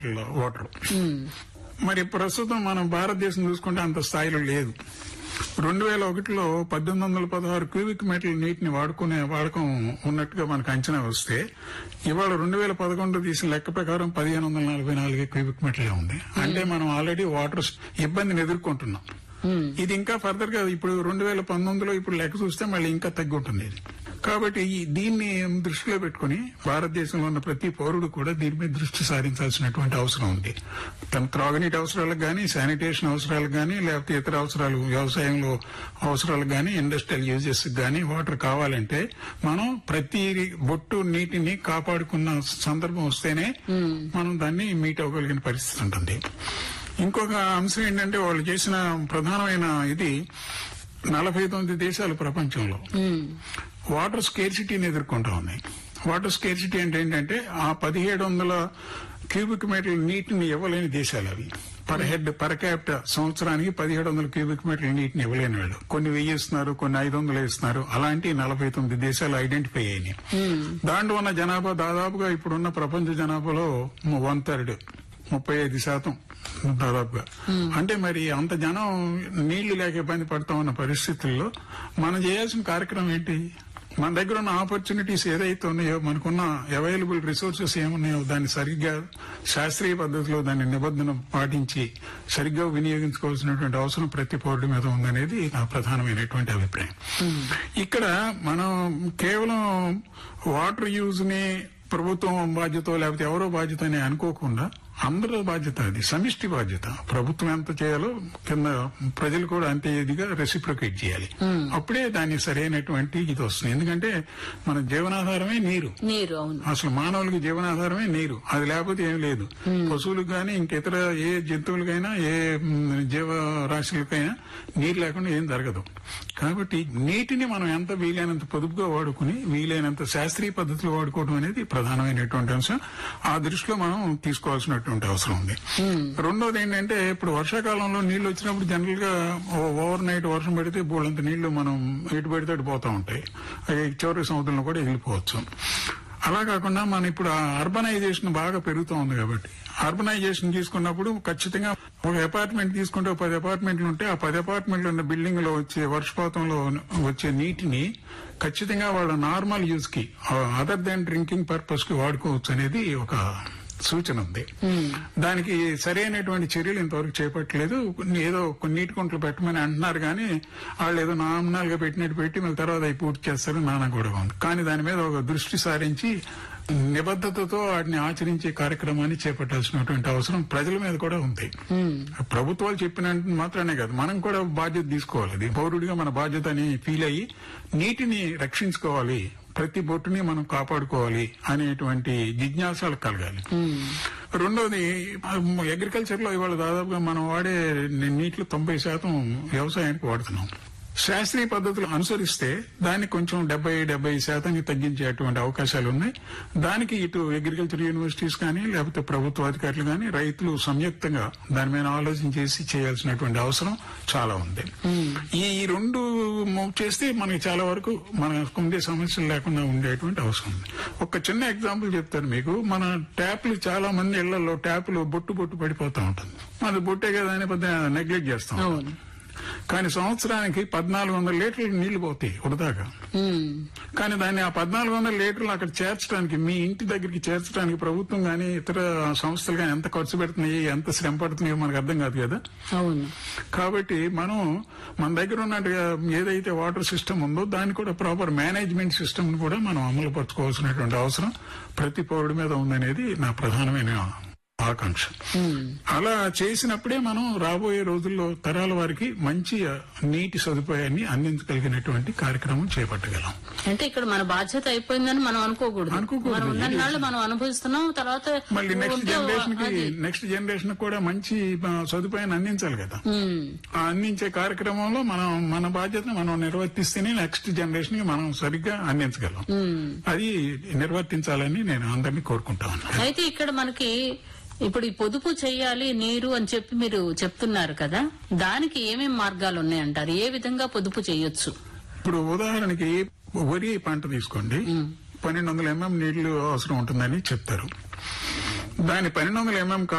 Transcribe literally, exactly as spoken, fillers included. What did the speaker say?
Water. మరి ప్రస్తుతం మనం భారతదేశం చూసుకుంటే అంత స్థాయిలో లేదు. రెండు వేల ఒకటిలో పద్దెనిమిది వందల పదహారు క్యూబిక్ మీటర్ల నీటిని వాడుకునే వాడకం ఉన్నట్టుగా మనకు అంచనా వస్తే ఇవాళ రెండు వేల పదకొండు తీసిన లెక్క ప్రకారం పదిహేను వందల నలభై నాలుగు క్యూబిక్ మీటర్లే ఉంది. అంటే మనం ఆల్రెడీ వాటర్ ఇబ్బందిని ఎదుర్కొంటున్నాం. ఇది ఇంకా ఫర్దర్ గా ఇప్పుడు రెండు వేల పంతొమ్మిదిలో ఇప్పుడు లెక్క చూస్తే మళ్ళీ ఇంకా తగ్గి ఉంటుంది ఇది. కాబట్టి దీన్ని దృష్టిలో పెట్టుకుని భారతదేశంలో ఉన్న ప్రతి పౌరుడు కూడా దీని మీద దృష్టి సారించాల్సినటువంటి అవసరం ఉంది. తన త్రాగునీటి అవసరాలకు గానీ, శానిటేషన్ అవసరాలకు గానీ, లేకపోతే ఇతర అవసరాలు వ్యవసాయంలో అవసరాలకు గానీ, ఇండస్ట్రియల్ యూజెస్ గానీ వాటర్ కావాలంటే మనం ప్రతి బొట్టు నీటిని కాపాడుకున్న సందర్భం వస్తేనే మనం దాన్ని మీట్ అవ్వగలిగిన పరిస్థితి ఉంటుంది. ఇంకొక అంశం ఏంటంటే వాళ్ళు చేసిన ప్రధానమైన ఇది నలభై తొమ్మిది దేశాలు ప్రపంచంలో వాటర్ స్కేర్సిటీని ఎదుర్కొంటా ఉన్నాయి. వాటర్ స్కేర్సిటీ అంటే ఏంటంటే ఆ పదిహేడు వందల క్యూబిక్ మీటర్ల నీటిని ఇవ్వలేని దేశాలు అవి. పర్ హెడ్ పర్ క్యాపిటా సంవత్సరానికి పదిహేడు వందల క్యూబిక్ మీటర్ల నీటిని ఇవ్వలేని వాళ్ళు. కొన్ని వెయ్యి ఇస్తున్నారు, కొన్ని ఐదు వందలు ఇస్తున్నారు. అలాంటి నలభై తొమ్మిది దేశాలు ఐడెంటిఫై అయినాయి. దాంట్లో ఉన్న జనాభా దాదాపుగా ఇప్పుడున్న ప్రపంచ జనాభాలో వన్ థర్డ్ ముప్పై ఐదు శాతం దాదాపుగా. అంటే మరి అంత జనం నీళ్లు లేక ఇబ్బంది పడతా ఉన్న పరిస్థితుల్లో మనం చేయాల్సిన కార్యక్రమం ఏంటి? మన దగ్గర ఉన్న ఆపర్చునిటీస్ ఏదైతే ఉన్నాయో, మనకున్న అవైలబుల్ రిసోర్సెస్ ఏమున్నాయో దాన్ని సరిగ్గా శాస్త్రీయ పద్ధతిలో దాన్ని నిబంధన పాటించి సరిగ్గా వినియోగించుకోవాల్సినటువంటి అవసరం ప్రతి పౌరుడి మీద ఉందనేది నా ప్రధానమైనటువంటి అభిప్రాయం. ఇక్కడ మనం కేవలం వాటర్ యూజ్ ని ప్రభుత్వం బాధ్యత లేకపోతే ఎవరో బాధ్యత అని అనుకోకుండా అందరూ బాధ్యత, అది సమిష్టి బాధ్యత. ప్రభుత్వం ఎంత చేయాలో కింద ప్రజలు కూడా అంతే ఇదిగా రెసిప్రొకేట్ చేయాలి. అప్పుడే దాన్ని సరైనటువంటి ఇది వస్తుంది. ఎందుకంటే మన జీవనాధారమే నీరు. నీరు అసలు మానవులకి జీవనాధారమే నీరు. అది లేకపోతే ఏం లేదు. పశువులకు గానీ ఇంకితర ఏ జంతువులకైనా ఏ జీవరాశులకైనా నీరు లేకుండా ఏం జరగదు. కాబట్టి నీటిని మనం ఎంత వీలైనంత పొదుపుగా వాడుకుని వీలైనంత శాస్త్రీయ పద్ధతిలో వాడుకోవడం అనేది ప్రధానమైనటువంటి అంశం. ఆ దృష్టిలో మనం తీసుకోవాల్సినటువంటి అవసరం ఉంది. రెండోది ఏంటంటే ఇప్పుడు వర్షాకాలంలో నీళ్లు వచ్చినప్పుడు జనరల్ గా ఓవర్ నైట్ వర్షం పెడితే బోళ్ళంత నీళ్లు మనం ఎటు పెడితే అటు పోతా ఉంటాయి. అవి చివరి సముద్రంలో కూడా వెళ్ళిపోవచ్చు. అలా కాకుండా మనం ఇప్పుడు అర్బనైజేషన్ బాగా పెరుగుతూ ఉంది కాబట్టి అర్బనైజేషన్ తీసుకున్నప్పుడు ఖచ్చితంగా ఒక అపార్ట్మెంట్ తీసుకుంటే ఒక పది అపార్ట్మెంట్లు ఉంటే ఆ పది అపార్ట్మెంట్లు ఉన్న బిల్డింగ్ లో వచ్చే వర్షపాతంలో వచ్చే నీటిని ఖచ్చితంగా వాళ్ళ నార్మల్ యూజ్ కి అదర్ దాన్ డ్రింకింగ్ పర్పస్ కి వాడుకోవచ్చు అనేది ఒక సూచన ఉంది. దానికి సరైనటువంటి చర్యలు ఇంతవరకు చేపట్టలేదు. ఏదో కొన్ని నీటి కుంటలు పెట్టమని అంటున్నారు కానీ వాళ్ళు ఏదో నామినల్ గా పెట్టినట్టు పెట్టి మళ్ళీ తర్వాత అవి పూర్తి చేస్తారు నానా కూడా ఉంది. కానీ దాని మీద ఒక దృష్టి సారించి నిబద్ధతతో వాటిని ఆచరించే కార్యక్రమాన్ని చేపట్టాల్సినటువంటి అవసరం ప్రజల మీద కూడా ఉంది. ప్రభుత్వాలు చెప్పినంత మాత్రమే కాదు, మనం కూడా బాధ్యత తీసుకోవాలి. అది పౌరుడిగా మన బాధ్యత అని ఫీల్ అయ్యి నీటిని రక్షించుకోవాలి, ప్రతి బొట్టుని మనం కాపాడుకోవాలి అనేటువంటి జిజ్ఞాసలు కలగాలి. రెండోది అగ్రికల్చర్ లో ఇవాళ దాదాపుగా మనం వాడే నీటిలో తొంభై శాతం వ్యవసాయానికి వాడుతున్నాం. శాస్త్రీయ పద్ధతులు అనుసరిస్తే దాన్ని కొంచెం డెబ్బై డెబ్బై శాతానికి తగ్గించేటువంటి అవకాశాలు ఉన్నాయి. దానికి ఇటు అగ్రికల్చర్ యూనివర్సిటీస్ కానీ లేకపోతే ప్రభుత్వ అధికారులు కానీ రైతులు సంయుక్తంగా దాని మీద ఆలోచన చేసి చేయాల్సినటువంటి అవసరం చాలా ఉంది. ఈ రెండు చేస్తే మనకి చాలా వరకు మనకు ఉండే సమస్యలు లేకుండా ఉండేటువంటి అవసరం ఉంది. ఒక చిన్న ఎగ్జాంపుల్ చెప్తాను మీకు. మన ట్యాప్లు చాలా మంది ఇళ్లలో ట్యాప్లు బొట్టు బొట్టు పడిపోతూ ఉంటుంది. మన బొట్టే కదా అని పెద్ద నెగ్లెక్ట్ చేస్తాం. కానీ సంవత్సరానికి పద్నాలుగు వందల లీటర్లు నీళ్లు పోతాయి వృధాగా. కానీ దాన్ని ఆ పద్నాలుగు వందల లీటర్లు అక్కడ చేర్చడానికి, మీ ఇంటి దగ్గరికి చేర్చడానికి ప్రభుత్వం గానీ ఇతర సంస్థలు గానీ ఎంత ఖర్చు పెడుతున్నాయి, ఎంత శ్రమ పడుతున్నాయో మనకు అర్థం కాదు కదా. కాబట్టి మనం మన దగ్గర ఉన్నట్టుగా ఏదైతే వాటర్ సిస్టమ్ ఉందో దాన్ని కూడా ప్రాపర్ మేనేజ్మెంట్ సిస్టమ్ కూడా మనం అమలు పరచుకోవాల్సినటువంటి అవసరం ప్రతి పౌరుడి మీద ఉందనేది నా ప్రధానమైన ఆకాంక్ష. అలా చేసినప్పుడే మనం రాబోయే రోజుల్లో తరాల వారికి మంచి నీటి సదుపాయాన్ని అందించగలిగినటువంటి కార్యక్రమం చేపట్టగలం. అంటే ఇక్కడ మన బాధ్యత అయిపోయిందని మనం అనుకోకూడదు. అనుకోకూడదు మనం అనుభవిస్తున్నాం. తర్వాత మళ్ళీ నెక్స్ట్ జనరేషన్ కి నెక్స్ట్ జనరేషన్ కూడా మంచి సదుపాయాన్ని అందించాలి కదా. ఆ అందించే కార్యక్రమంలో మనం మన బాధ్యతను మనం నిర్వర్తిస్తేనే నెక్స్ట్ జనరేషన్ కి మనం సరిగ్గా అందించగలం. అది నిర్వర్తించాలని నేను అందరినీ కోరుకుంటా ఉన్నాను. అయితే ఇక్కడ మనకి ఇప్పుడు ఈ పొదుపు చేయాలి నీరు అని చెప్పి మీరు చెప్తున్నారు కదా, దానికి ఏమేం మార్గాలు ఉన్నాయంటారు? ఏ విధంగా పొదుపు చేయొచ్చు? ఇప్పుడు ఉదాహరణకి వరి పంట తీసుకోండి. పన్నెండు వందల ఎంఎం నీళ్లు అవసరం ఉంటుందని చెప్తారు. దాని పన్నెండు వందల ఎంఎం